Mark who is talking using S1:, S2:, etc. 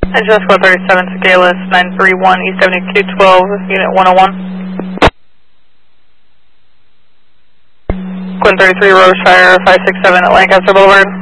S1: Adjust 437 to Galis 931 East 7212, Unit 101. Quinn 33 Rocheshire 567 at Lancaster Boulevard.